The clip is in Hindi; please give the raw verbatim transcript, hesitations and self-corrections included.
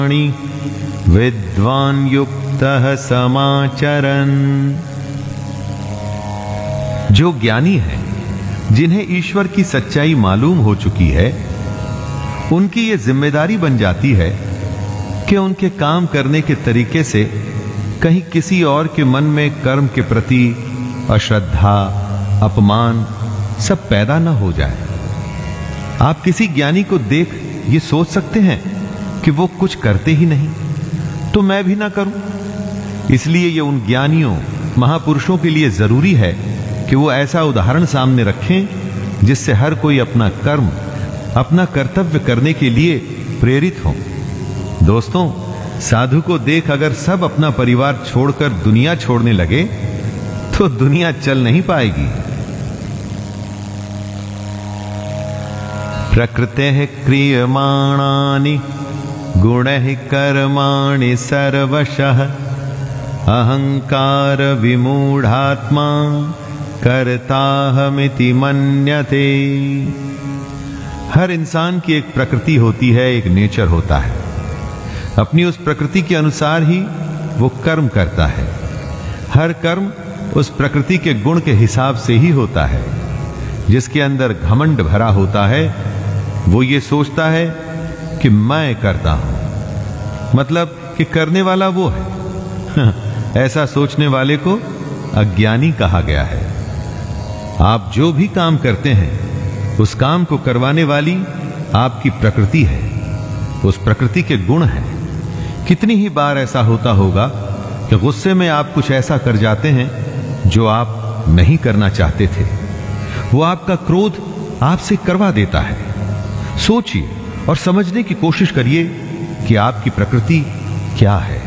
विद्वान् युक्तः समाचरन्। जो ज्ञानी है, जिन्हें ईश्वर की सच्चाई मालूम हो चुकी है, उनकी ये जिम्मेदारी बन जाती है कि उनके काम करने के तरीके से कहीं किसी और के मन में कर्म के प्रति अश्रद्धा, अपमान सब पैदा न हो जाए। आप किसी ज्ञानी को देख ये सोच सकते हैं कि वो कुछ करते ही नहीं, तो मैं भी ना करूं। इसलिए ये उन ज्ञानियों, महापुरुषों के लिए जरूरी है कि वो ऐसा उदाहरण सामने रखें जिससे हर कोई अपना कर्म, अपना कर्तव्य करने के लिए प्रेरित हो। दोस्तों, साधु को देख अगर सब अपना परिवार छोड़कर दुनिया छोड़ने लगे तो दुनिया चल नहीं पाएगी। प्रकृतेः क्रियमाणानि गुणैः कर्माणि सर्वशः अहंकार विमूढ़ात्मा कर्ताहमिति मन्यते। हर इंसान की एक प्रकृति होती है, एक नेचर होता है। अपनी उस प्रकृति के अनुसार ही वो कर्म करता है। हर कर्म उस प्रकृति के गुण के हिसाब से ही होता है। जिसके अंदर घमंड भरा होता है वो ये सोचता है कि मैं करता हूं, मतलब कि करने वाला वो है। ऐसा सोचने वाले को अज्ञानी कहा गया है। आप जो भी काम करते हैं उस काम को करवाने वाली आपकी प्रकृति है, उस प्रकृति के गुण हैं। कितनी ही बार ऐसा होता होगा कि गुस्से में आप कुछ ऐसा कर जाते हैं जो आप नहीं करना चाहते थे। वो आपका क्रोध आपसे करवा देता है। सोचिए और समझने की कोशिश करिए कि आपकी प्रकृति क्या है।